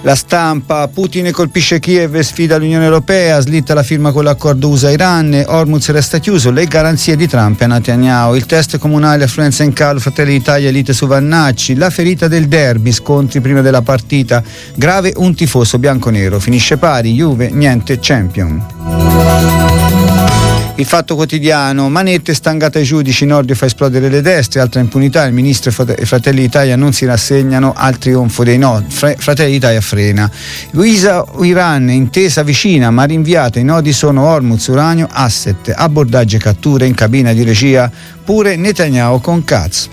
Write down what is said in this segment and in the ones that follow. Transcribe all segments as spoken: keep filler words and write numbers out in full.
La Stampa: Putin colpisce Kiev e sfida l'Unione Europea, slitta la firma con l'accordo U S A-Iran, Hormuz resta chiuso, le garanzie di Trump a Netanyahu, il test comunale, affluenza in calo, Fratelli d'Italia, lite su Vannacci, la ferita del derby, scontri prima della partita, grave un tifoso bianconero, finisce pari, Juve niente champion. Il Fatto Quotidiano: Manette stangata ai giudici, Nordio fa esplodere le destre, altra impunità, il ministro e Fratelli d'Italia non si rassegnano al trionfo dei no, Fratelli d'Italia frena. Luisa Iran, intesa vicina ma rinviata, i nodi sono Hormuz, uranio, asset, abbordaggi e catture, in cabina di regia pure Netanyahu con Katz.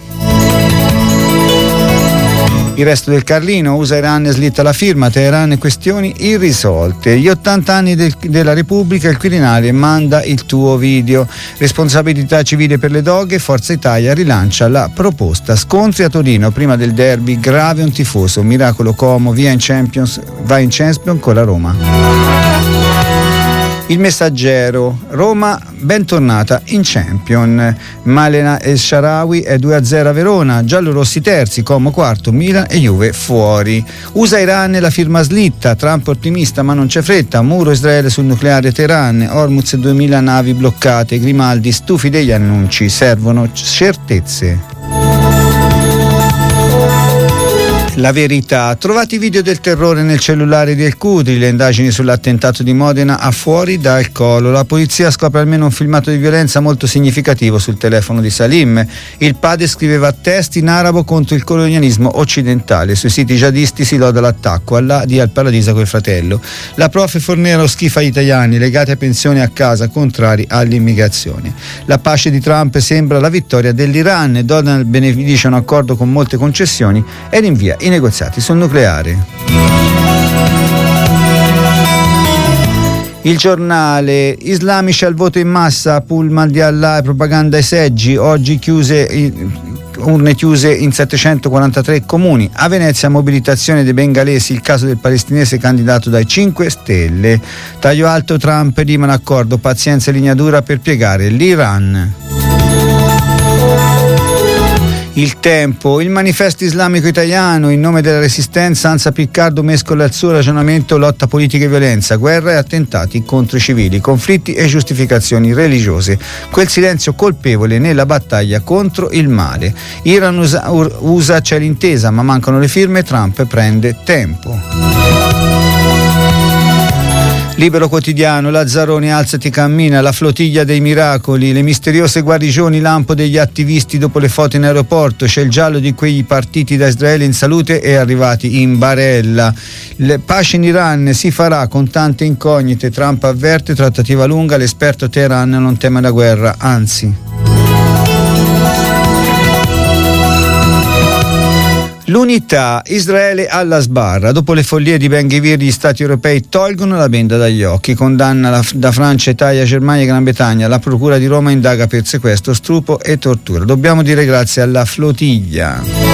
Il Resto del Carlino: U S A-Iran slitta la firma, Teheran questioni irrisolte. Gli ottanta anni del, della Repubblica, il Quirinale manda il tuo video. Responsabilità civile per le doghe, Forza Italia rilancia la proposta. Scontri a Torino prima del derby, grave un tifoso, Miracolo Como via in Champions, va in Champions con la Roma. Il Messaggero: Roma bentornata in Champion, Malena El Shaarawy è due a zero a Verona, giallorossi terzi, Como quarto, Milan e Juve fuori. U S A-Iran, la firma slitta, Trump ottimista ma non c'è fretta, muro Israele sul nucleare Teheran, Hormuz duemila navi bloccate, Grimaldi stufi degli annunci, servono certezze. La Verità: trovati i video del terrore nel cellulare di El Khoury, le indagini sull'attentato di Modena a fuori dal colo, la polizia scopre almeno un filmato di violenza molto significativo sul telefono di Salim, il padre scriveva testi in arabo contro il colonialismo occidentale, sui siti jihadisti si loda l'attacco, Allah dia il paradiso col fratello, la prof Fornero schifa gli italiani legati a pensioni a casa, contrari all'immigrazione, la pace di Trump sembra la vittoria dell'Iran, Donald benedice un accordo con molte concessioni e rinvia i negoziati sul nucleare. Il Giornale: islamici al voto in massa, pullman di Allah e propaganda ai seggi, oggi chiuse urne chiuse in settecentoquarantatré comuni. A Venezia mobilitazione dei bengalesi, il caso del palestinese candidato dai cinque Stelle. Taglio alto, Trump rima un accordo, pazienza e linea dura per piegare l'Iran. Il Tempo: il manifesto islamico italiano, in nome della resistenza, Anza Piccardo mescola il suo ragionamento, lotta politica e violenza, guerra e attentati contro i civili, conflitti e giustificazioni religiose, quel silenzio colpevole nella battaglia contro il male. Iran usa, usa c'è l'intesa ma mancano le firme, Trump prende tempo. Libero Quotidiano: Lazzaroni alzati cammina, la flottiglia dei miracoli, le misteriose guarigioni lampo degli attivisti dopo le foto in aeroporto, c'è il giallo di quei partiti da Israele in salute e arrivati in barella. Le pace in Iran si farà con tante incognite, Trump avverte trattativa lunga, l'esperto Teheran non teme la guerra, anzi. L'Unità: Israele alla sbarra, dopo le follie di Ben Gvir gli stati europei tolgono la benda dagli occhi, condanna la, da Francia, Italia, Germania e Gran Bretagna, la procura di Roma indaga per sequestro, stupro e tortura. Dobbiamo dire grazie alla flottiglia.